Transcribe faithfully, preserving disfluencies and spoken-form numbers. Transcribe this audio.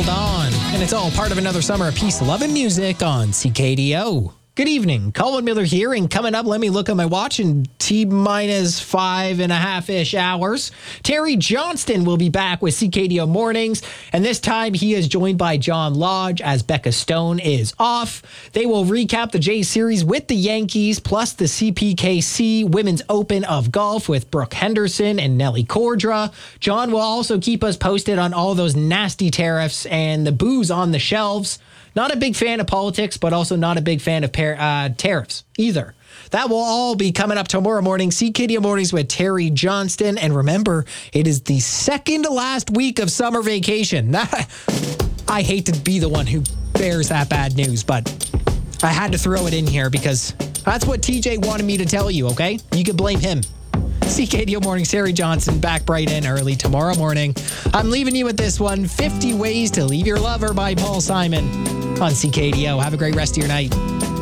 On. And it's all part of another summer of peace, love, and music on C K D O. Good evening. Colin Miller here, and coming up, let me look at my watch in T-minus five and a half-ish hours. Terry Johnston will be back with C K D O Mornings, and this time he is joined by John Lodge as Becca Stone is off. They will recap the J Series with the Yankees, plus the C P K C Women's Open of Golf with Brooke Henderson and Nelly Cordra. John will also keep us posted on all those nasty tariffs and the booze on the shelves. Not a big fan of politics, but also not a big fan of par- uh, tariffs either. That will all be coming up tomorrow morning. C K D O Mornings with Terry Johnston. And remember, it is the second to last week of summer vacation. I hate to be the one who bears that bad news, but I had to throw it in here because that's what T J wanted me to tell you, okay? You can blame him. C K D O Mornings, Terry Johnson, back bright and early tomorrow morning. I'm leaving you with this one, fifty Ways to Leave Your Lover by Paul Simon on C K D O. Have a great rest of your night.